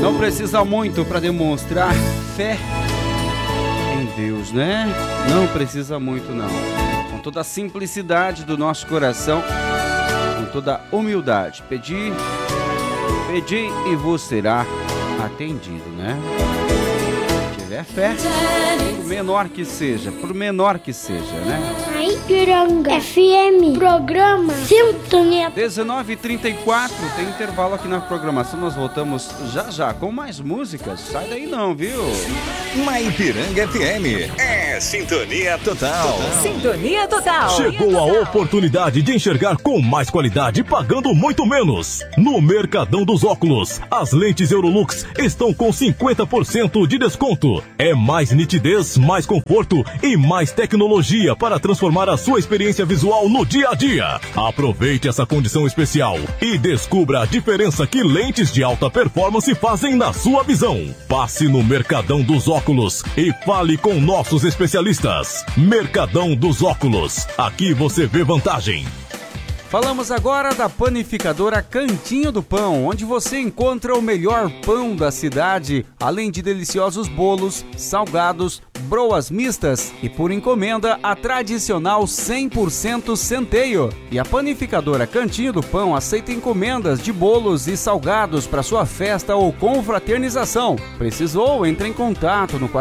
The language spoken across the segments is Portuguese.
Não precisa muito para demonstrar fé em Deus, né? Não precisa muito, não. Com toda a simplicidade do nosso coração, com toda a humildade, pedi e vos será atendido, né? Se tiver fé, por menor que seja, né? Ipiranga FM, programa Sintonia. 19h34, tem intervalo aqui na programação, nós voltamos já com mais músicas. Sai daí não, viu? Ipiranga FM é Sintonia Total. Sintonia Total. Chegou a oportunidade de enxergar com mais qualidade, pagando muito menos. No Mercadão dos Óculos, as lentes Eurolux estão com 50% de desconto. É mais nitidez, mais conforto e mais tecnologia para transformar a sua experiência visual no dia a dia. Aproveite essa condição especial e descubra a diferença que lentes de alta performance fazem na sua visão. Passe no Mercadão dos Óculos e fale com nossos especialistas. Mercadão dos Óculos. Aqui você vê vantagem. Falamos agora da panificadora Cantinho do Pão, onde você encontra o melhor pão da cidade, além de deliciosos bolos, salgados, broas mistas e por encomenda a tradicional 100% centeio. E a panificadora Cantinho do Pão aceita encomendas de bolos e salgados para sua festa ou confraternização. Precisou? Entre em contato no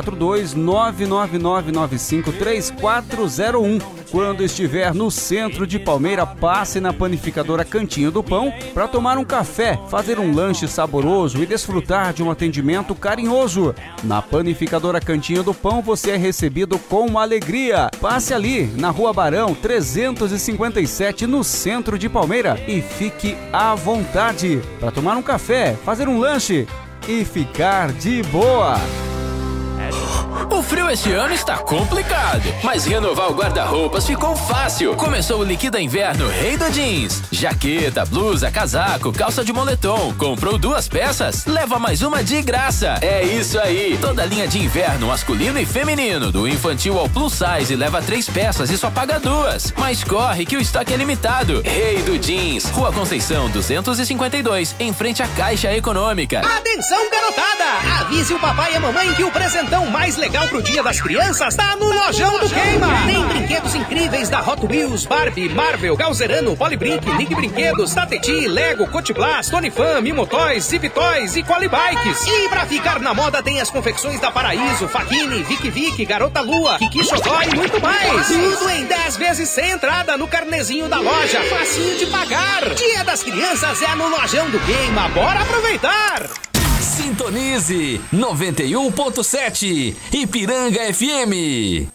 42999953401. Quando estiver no centro de Palmeira, passe na panificadora Cantinho do Pão para tomar um café, fazer um lanche saboroso e desfrutar de um atendimento carinhoso. Na panificadora Cantinho do Pão você é recebido com alegria. Passe ali na Rua Barão 357 no centro de Palmeira e fique à vontade para tomar um café, fazer um lanche e ficar de boa. O frio este ano está complicado, mas renovar o guarda-roupas ficou fácil. Começou o Liquida Inverno Rei do Jeans. Jaqueta, blusa, casaco, calça de moletom. Comprou 2 peças, leva mais uma de graça. É isso aí. Toda a linha de inverno masculino e feminino, do infantil ao plus size, leva 3 peças e só paga 2. Mas corre que o estoque é limitado. Rei do Jeans, Rua Conceição 252, em frente à Caixa Econômica. Atenção, garotada! Avise o papai e a mamãe que o presentão mais legal pro Dia das Crianças tá no Lojão do Queima. Tem brinquedos incríveis da Hot Wheels, Barbie, Marvel, Galzerano, Polybrinque, Nick Brinquedos, Tateti, Lego, Cotiblast, Tony Fan, Mimotoys, Civitoys e Colibikes. E pra ficar na moda tem as confecções da Paraíso, Fagini, Vic, Garota Lua, Kiki Xodó e muito mais. Tudo em 10 vezes sem entrada no carnezinho da loja, facinho de pagar. Dia das Crianças é no Lojão do Queima. Bora aproveitar! Sintonize 91.7 Ipiranga FM.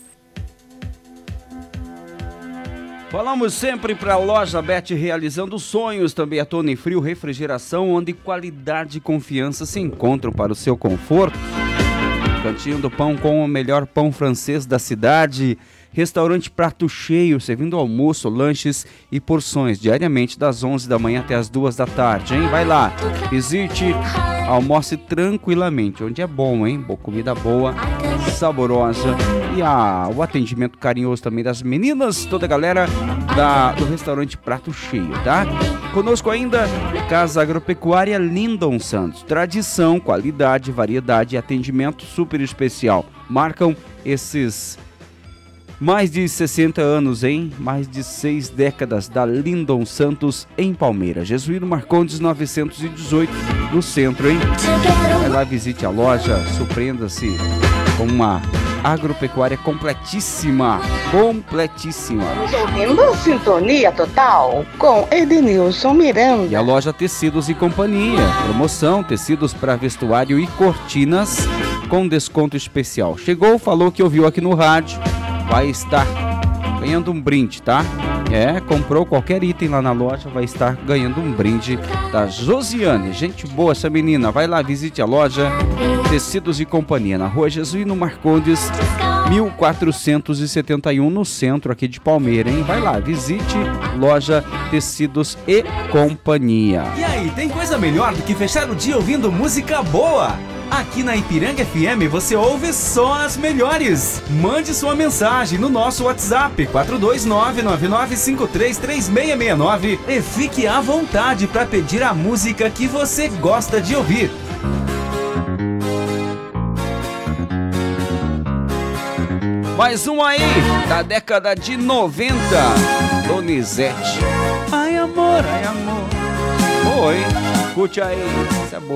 Falamos sempre para a Loja Bet realizando sonhos, também a Tony Frio Refrigeração, onde qualidade e confiança se encontram para o seu conforto. Cantinho do Pão com o melhor pão francês da cidade. Restaurante Prato Cheio, servindo almoço, lanches e porções diariamente das 11 da manhã até as 2 da tarde, hein? Vai lá, visite, almoce tranquilamente, onde é bom, hein? Comida boa, saborosa e o atendimento carinhoso também das meninas, toda a galera do restaurante Prato Cheio, tá? Conosco ainda, Casa Agropecuária Lindon Santos. Tradição, qualidade, variedade e atendimento super especial. Marcam esses mais de 60 anos, hein? Mais de 6 décadas da Lindon Santos em Palmeira. Jesuíno Marcondes 918 no centro, hein? Vai lá, visite a loja, surpreenda-se com uma agropecuária completíssima. Estamos ouvindo Sintonia Total com Edenilson Miranda. E a loja Tecidos e Companhia. Promoção, tecidos para vestuário e cortinas com desconto especial. Chegou, falou que ouviu aqui no rádio. Vai estar ganhando um brinde, tá? Comprou qualquer item lá na loja, vai estar ganhando um brinde da Josiane. Gente boa essa menina. Vai lá, visite a loja Tecidos e Companhia, na Rua Jesuíno Marcondes, 1471, no centro aqui de Palmeira, hein? Vai lá, visite loja Tecidos e Companhia. E aí, tem coisa melhor do que fechar o dia ouvindo música boa? Aqui na Ipiranga FM você ouve só as melhores. Mande sua mensagem no nosso WhatsApp 42999533669 e fique à vontade para pedir a música que você gosta de ouvir. Mais um aí, da década de 90, Donizete. Ai amor, ai amor. Oi, curte aí, isso é bom.